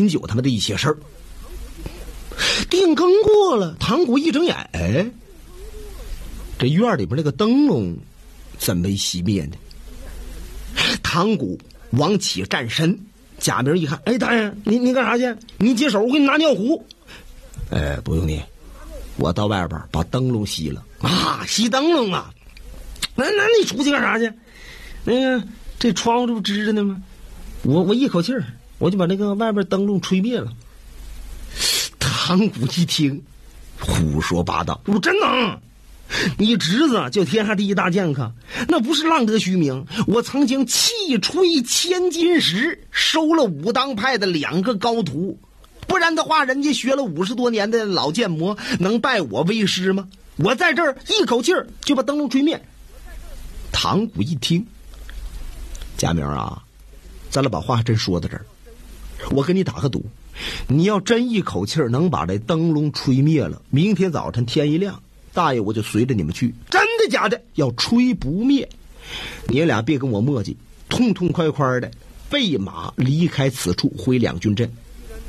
饮酒他们的一些事儿。定更过了，唐谷一睁眼，哎，这院里边那个灯笼怎没熄灭呢？唐谷往起站身，贾明一看，哎，大爷，你干啥去？你接手，我给你拿尿壶。哎，不用你，我到外边把灯笼熄了啊，熄灯笼啊。那你出去干啥去？那个这窗户这不支着呢吗？我一口气儿，我就把那个外边灯笼吹灭了。唐谷一听，胡说八道，我真能。你侄子就天下第一大剑客，那不是浪得虚名。我曾经气吹千金石，收了武当派的2个高徒，不然的话，人家学了50多年的老剑魔能拜我为师吗？我在这儿一口气儿就把灯笼吹灭。唐谷一听，贾明啊，咱俩把话还真说到这儿，我跟你打个赌，你要真一口气儿能把这灯笼吹灭了，明天早晨天一亮，大爷我就随着你们去。真的假的？要吹不灭，你俩别跟我磨叽，痛痛快快的备马离开此处，回两军阵。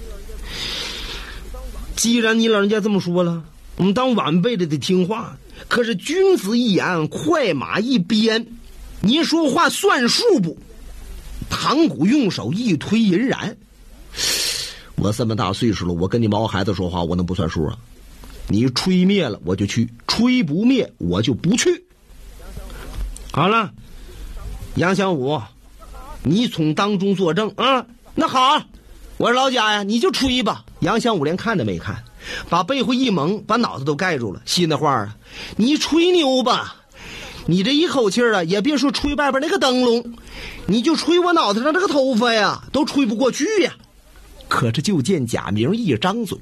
既然你老人家这么说了，我们当晚辈的得听话。可是君子一言，快马一鞭，您说话算数不？唐谷用手一推银髯，我这么大岁数了，我跟你毛孩子说话，我能不算数啊？你吹灭了我就去，吹不灭我就不去。好了，杨祥武，你从当中作证啊。那好，我说老贾呀，你就吹吧。杨祥武连看都没看，把背后一蒙，把脑子都盖住了。心的话啊，你吹牛吧，你这一口气啊，也别说吹外边那个灯笼，你就吹我脑袋上这个头发呀，都吹不过去呀。可是就见贾明一张嘴，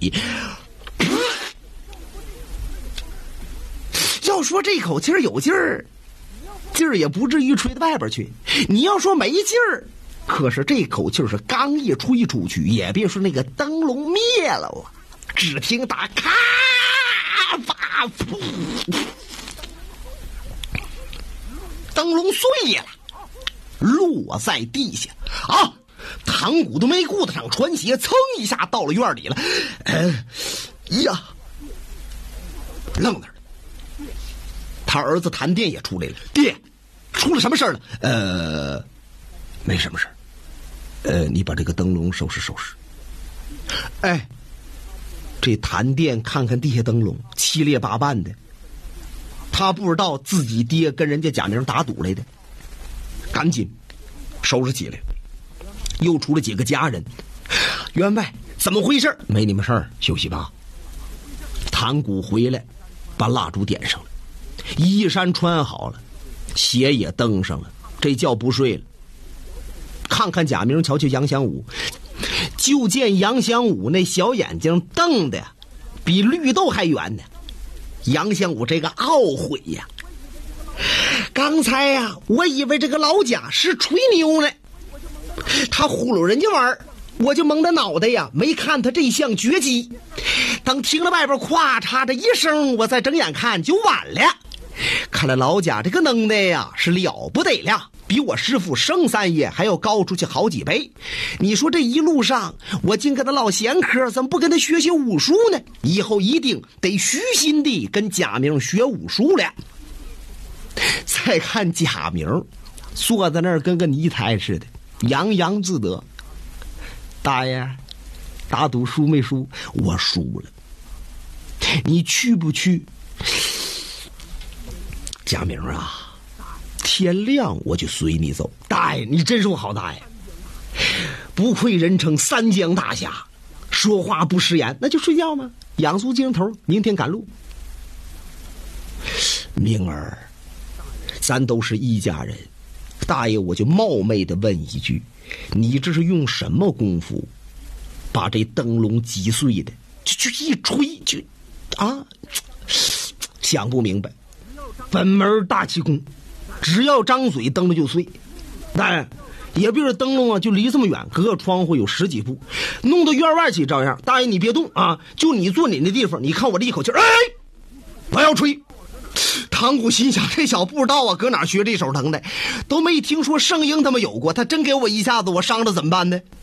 要说这口气有劲儿，劲儿也不至于吹到外边去。你要说没劲儿，可是这口气是刚一吹出去，也别说那个灯笼灭了啊，只听打咔吧噗，灯笼碎了，落在地下啊！唐谷都没顾得上穿鞋，噌一下到了院里了。呀，愣那儿。他儿子谭电也出来了。爹，出了什么事了？没什么事。你把这个灯笼收拾收拾。哎，这谭电看看地下灯笼，七列八瓣的，他不知道自己爹跟人家贾明打赌来的，赶紧收拾起来。又出了几个家人，员外怎么回事？没你们事儿，休息吧。谭谷回来，把蜡烛点上了，衣衫穿好了，鞋也蹬上了，这觉不睡了。看看贾明，瞧瞧杨祥武，就见杨祥武那小眼睛瞪的比绿豆还圆呢。杨祥武这个懊悔呀，刚才呀，我以为这个老贾是吹牛呢，他糊弄人家玩，我就蒙着脑袋呀，没看他这项绝技。等听了外边咵嚓的一声，我再睁眼看就晚了。看来老贾这个能耐呀是了不得了，比我师父生三爷还要高出去好几倍。你说这一路上我净跟他唠闲嗑，怎么不跟他学武术呢？以后一定得虚心地跟贾明学武术了。再看贾明坐在那儿跟个泥胎似的，洋洋自得。大爷，打赌输没输？我输了。你去不去？贾明啊，天亮我就随你走。大爷，你真是我好大爷，不愧人称三江大侠，说话不食言。那就睡觉吗？养足精神头，明天赶路。明儿，咱都是一家人，大爷我就冒昧的问一句，你这是用什么功夫把这灯笼击碎的？就一吹就啊，想不明白。本门大气功，只要张嘴灯笼就碎。当然也别说灯笼啊，就离这么远，隔个窗户有10几步，弄到院外去照样。大爷你别动啊，就你坐你那地方，你看我这一口气，哎，我要吹。唐谷心想，这小不知道啊，搁哪学这手疼的，都没听说圣婴他们有过，他真给我一下子，我伤了怎么办呢？